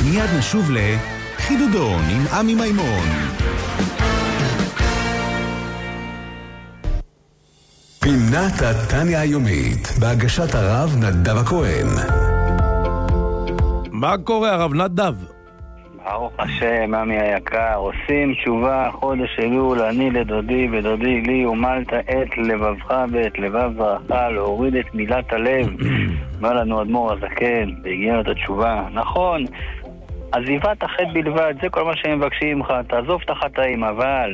מיד נשוב לחידודון עם עמי מימון. פינת התניה היומית, בהגשת הרב נדב הכהן. מה קורה הרב נדב? ברוך השם, עמי היקר, עושים תשובה חודש אלול, אני לדודי ודודי לי, ומלת את לבבך ואת לבב זרעך, להוריד את מילת הלב. אומר לנו אדמו"ר הזקן, והגיע את התשובה. נכון, עזיבת החטא בלבד, זה כל מה שהם מבקשים ממך, תעזוב את החטאים, אבל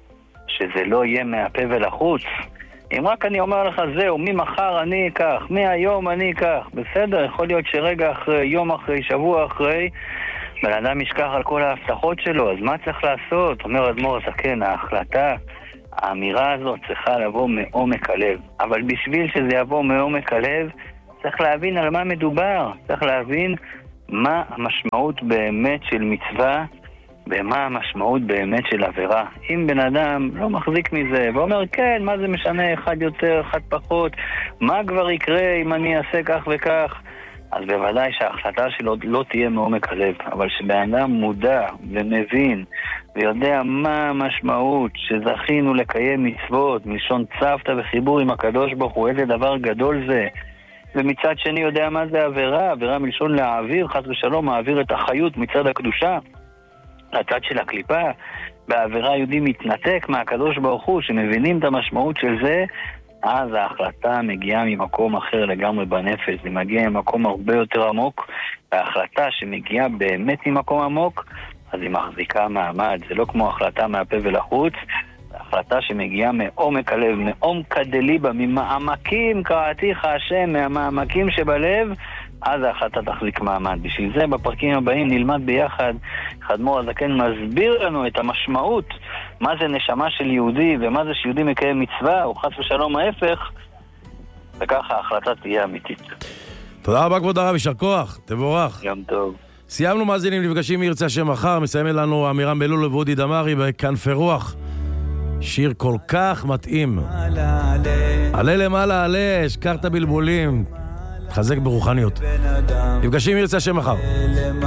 שזה לא יהיה מהפה ולחוץ. אם רק אני אומר לך זהו, ממחר אני אקח, מהיום אני אקח, בסדר, יכול להיות שרגע אחרי, יום אחרי, שבוע אחרי, בן אדם ישכח על כל ההבטחות שלו, אז מה צריך לעשות? אומר אדמו"ר הזקן, ההחלטה, האמירה הזאת צריכה לבוא מעומק הלב, אבל בשביל שזה יבוא מעומק הלב, צריך להבין על מה מדובר, צריך להבין מה המשמעות באמת של מצווה, ומה המשמעות באמת של עבירה. אם בן אדם לא מחזיק מזה ואומר כן, מה זה משנה, אחד יותר, אחד פחות, מה כבר יקרה אם אני אעשה כך וכך, אז בוודאי שההחלטה שלו לא תהיה מעומק הלב. אבל שבן אדם מודע ומבין ויודע מה המשמעות שזכינו לקיים מצוות מלשון צוותא וחיבור עם הקדוש ברוך הוא, איזה דבר גדול זה, ומצד שני יודע מה זה עבירה, עבירה מלשון להעביר, חס ושלום מעביר את החיות מצד הקדושה לצד של הקליפה. בעבירה היהודי מתנתק מהקדוש ברוך הוא, שמבינים את המשמעות של זה, אז ההחלטה מגיעה ממקום אחר לגמרי בנפש, היא מגיעה ממקום הרבה יותר עמוק, וההחלטה שמגיעה באמת ממקום עמוק, אז היא מחזיקה מעמד. זה לא כמו החלטה מהפה ולחוץ, זה החלטה שמגיעה מעומק הלב, מעומק דליבה, ממעמקים קראתיך השם, מהמעמקים שבלב, אז ההחלטה תחזיק מעמד. בשביל זה בפרקים הבאים נלמד ביחד, אדמו"ר הזקן מסביר לנו את המשמעות, מה זה נשמה של יהודי ומה זה שיהודי מקיים מצווה, או חס ושלום ההפך, וככה ההחלטה תהיה אמיתית. תודה רבה כבוד הרב, יישר כוח, תבורך. יום טוב. סיימנו מאזינים, נפגשים מי ירצה השם מחר, מסיים לנו אמירם בלול ואודי דמרי בכנפי רוח. שיר כל כך מתאים. עלה למעלה, עלה, השכרת בלבולים. חזק ברוחניות. נפגשים מי ירצה השם מחר.